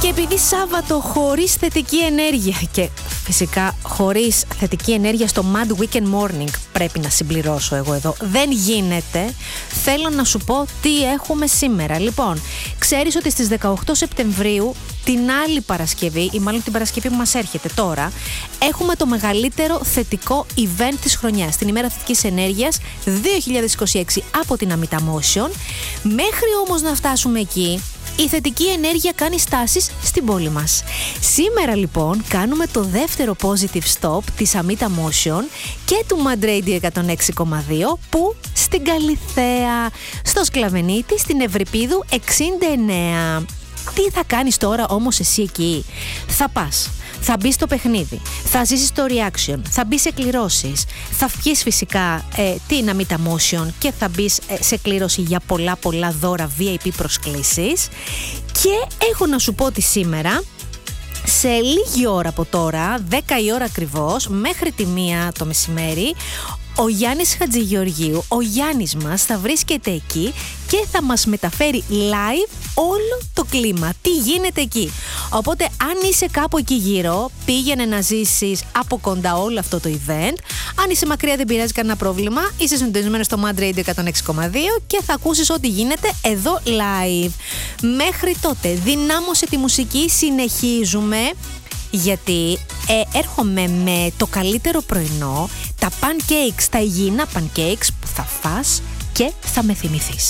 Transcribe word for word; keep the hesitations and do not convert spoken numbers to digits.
Και επειδή Σάββατο χωρίς θετική ενέργεια και φυσικά χωρίς θετική ενέργεια στο Mad Weekend Morning, πρέπει να συμπληρώσω εγώ εδώ, δεν γίνεται, θέλω να σου πω τι έχουμε σήμερα. Λοιπόν, ξέρεις ότι στις δεκαοκτώ Σεπτεμβρίου, την άλλη Παρασκευή, ή μάλλον την Παρασκευή που μας έρχεται τώρα, έχουμε το μεγαλύτερο θετικό event της χρονιάς, την ημέρα θετικής ενέργειας δύο χιλιάδες είκοσι έξι από την Amita Motion. Μέχρι όμως να φτάσουμε εκεί, η θετική ενέργεια κάνει στάσεις στην πόλη μας. Σήμερα λοιπόν κάνουμε το δεύτερο positive stop της Amita Motion και του Mad Radio εκατόν έξι κόμμα δύο, που στην Καλιθέα, στο Σκλαβενίτη, στην Ευρυπίδου εξήντα εννέα. Τι θα κάνεις τώρα όμως εσύ εκεί? Θα πας, θα μπεις στο παιχνίδι, θα ζήσεις το reaction, θα μπεις σε κληρώσεις, θα βγεις φυσικά ε, την Amita Motion και θα μπεις ε, σε κλήρωση για πολλά πολλά δώρα βι άι πι προσκλήσεις. Και έχω να σου πω ότι σήμερα, σε λίγη ώρα από τώρα, δέκα η ώρα ακριβώς, μέχρι τη μία το μεσημέρι, ο Γιάννης Χατζηγεωργίου, ο Γιάννης μας, θα βρίσκεται εκεί και θα μας μεταφέρει live όλο το κλίμα, τι γίνεται εκεί. Οπότε αν είσαι κάπου εκεί γύρω, πήγαινε να ζήσεις από κοντά όλο αυτό το event. Αν είσαι μακριά δεν πειράζει κανένα πρόβλημα, είσαι συντονισμένος στο Mad Radio εκατόν έξι κόμμα δύο και θα ακούσεις ό,τι γίνεται εδώ live. Μέχρι τότε δυνάμωσε τη μουσική, συνεχίζουμε, γιατί ε, έρχομαι με το καλύτερο πρωινό, τα pancakes, τα υγιεινά pancakes που θα φας και θα με θυμηθείς.